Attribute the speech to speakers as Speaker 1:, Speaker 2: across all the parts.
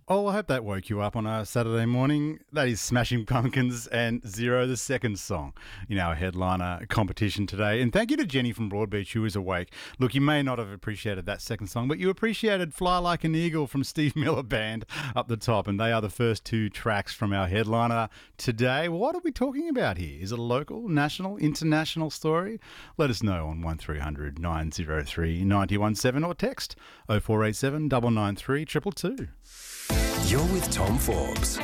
Speaker 1: Oh, I hope that woke you up on a Saturday morning. That is Smashing Pumpkins and Zero, the second song in our headliner competition today. And thank you to Jenny from Broadbeach, who is awake. Look, you may not have appreciated that second song, but you appreciated Fly Like an Eagle from Steve Miller Band up the top. And they are the first two tracks from our headliner today. What are we talking about here? Is it a local, national, international story? Let us know on 1300 903 917 or text 0487 993 222.
Speaker 2: You're with Tom Forbes.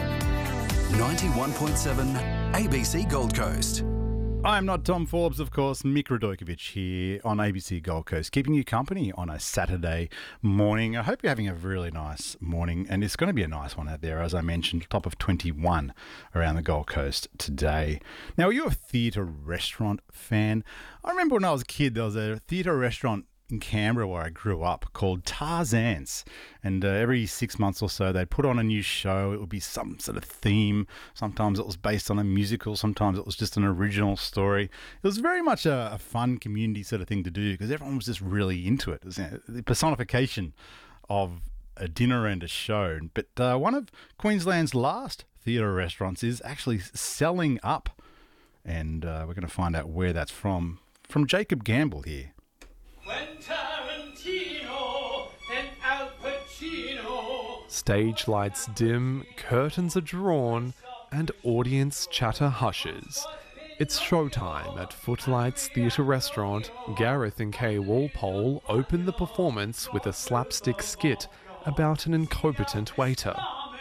Speaker 2: 91.7 ABC Gold Coast.
Speaker 1: I'm not Tom Forbes, of course. Mick Radojkovic here on ABC Gold Coast, keeping you company on a Saturday morning. I hope you're having a really nice morning, and it's going to be a nice one out there, as I mentioned, top of 21 around the Gold Coast today. Now, are you a theatre restaurant fan? I remember when I was a kid, there was a theatre restaurant in Canberra where I grew up called Tarzan's, and every 6 months or so they'd put on a new show. It would be some sort of theme. Sometimes it was based on a musical, sometimes it was just an original story. It was very much a fun community sort of thing to do because everyone was just really into it. It was the personification of a dinner and a show. But one of Queensland's last theatre restaurants is actually selling up, and we're going to find out where that's from Jacob Gamble here.
Speaker 3: When Tarantino and Al Pacino.
Speaker 4: Stage lights dim, curtains are drawn, and audience chatter hushes. It's showtime at Footlights Theatre Restaurant. Gareth and Kay Walpole open the performance with a slapstick skit about an incompetent waiter.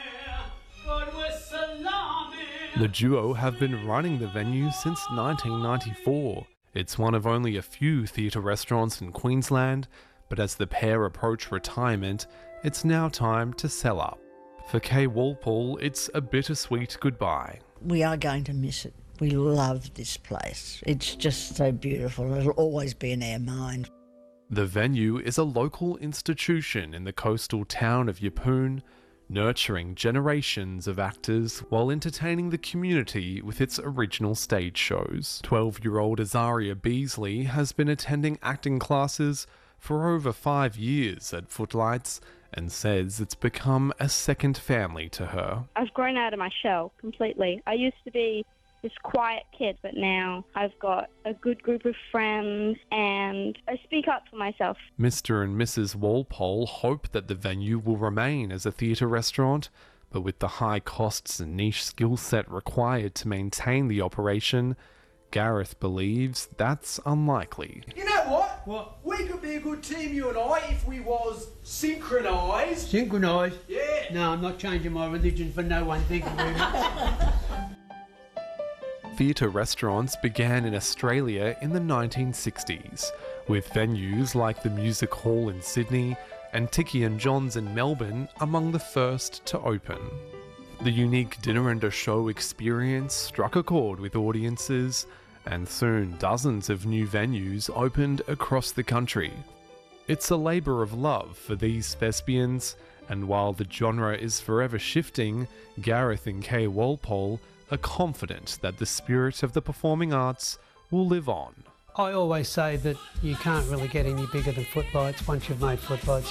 Speaker 4: The duo have been running the venue since 1994. It's one of only a few theatre restaurants in Queensland, but as the pair approach retirement, it's now time to sell up. For Kay Walpole, it's a bittersweet goodbye.
Speaker 5: We are going to miss it. We love this place. It's just so beautiful. It'll always be in our mind.
Speaker 4: The venue is a local institution in the coastal town of Yeppoon, nurturing generations of actors while entertaining the community with its original stage shows. 12-year-old Azaria Beasley has been attending acting classes for over 5 years at Footlights and says it's become a second family to her.
Speaker 6: I've grown out of my shell completely. I used to be this quiet kid, but now I've got a good group of friends and I speak up for myself.
Speaker 4: Mr. and Mrs. Walpole hope that the venue will remain as a theatre restaurant, but with the high costs and niche skill set required to maintain the operation, Gareth believes that's unlikely.
Speaker 3: You know what? What? We could be a good team, you and I, if we was synchronised.
Speaker 7: Synchronised?
Speaker 3: Yeah.
Speaker 7: No, I'm not changing my religion for no one, thank you very much.
Speaker 4: Theatre restaurants began in Australia in the 1960s, with venues like the Music Hall in Sydney and Tiki and John's in Melbourne among the first to open. The unique dinner and a show experience struck a chord with audiences, and soon dozens of new venues opened across the country. It's a labour of love for these thespians, and while the genre is forever shifting, Gareth and Kay Walpole are confident that the spirit of the performing arts will live on.
Speaker 7: I always say that you can't really get any bigger than Footlights once you've made Footlights.